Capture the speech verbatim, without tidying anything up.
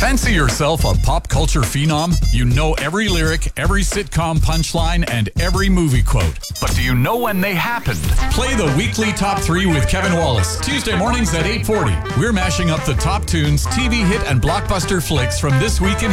Fancy yourself a pop culture phenom? You know every lyric, every sitcom punchline, and every movie quote. But do you know when they happened? Play the weekly Top three with Kevin Wallace, Tuesday mornings at eight forty. We're mashing up the top tunes, T V hit, and blockbuster flicks from this week in